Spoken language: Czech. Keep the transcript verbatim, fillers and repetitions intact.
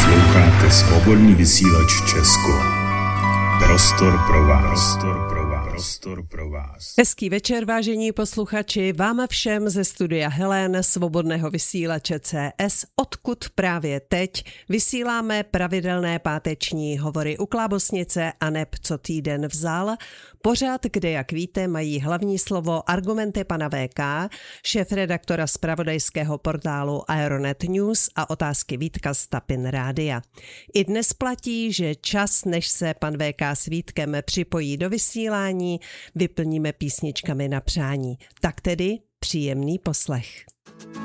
Posloucháte Svobodný vysílač Česko. Prostor pro vás. Prostor pro vás. Prostor pro vás. Hezký večer, vážení posluchači, vám všem ze studia Helen Svobodného vysílače C S, odkud právě teď vysíláme pravidelné páteční hovory u Klábosnice a neb co týden vzal. Pořad, kde, jak víte, mají hlavní slovo argumenty pana V K, šéfredaktora zpravodajského portálu Aeronet News a otázky Vítka z Tapin Rádia. I dnes platí, že čas, než se pan V K s Vítkem připojí do vysílání, vyplníme písničkami na přání. Tak tedy příjemný poslech.